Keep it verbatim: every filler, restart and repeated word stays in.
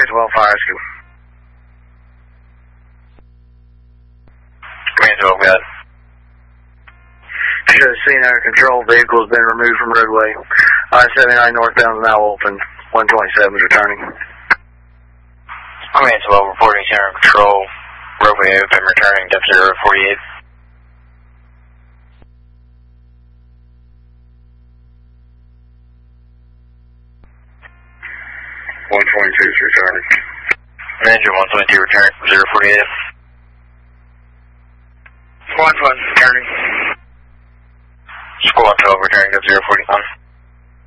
twelve, fire rescue. Command twelve, got it. Should have seen under control. Vehicle has been removed from roadway. I seventy-nine northbound is now open. one twenty-seven is returning. Command twelve, reporting center control. Roadway open, returning depth zero forty-eight. one twenty-two is returning. Manager one twenty-two, return zero forty-eight. Squad one returning. Squad twelve, returning depth zero forty-one.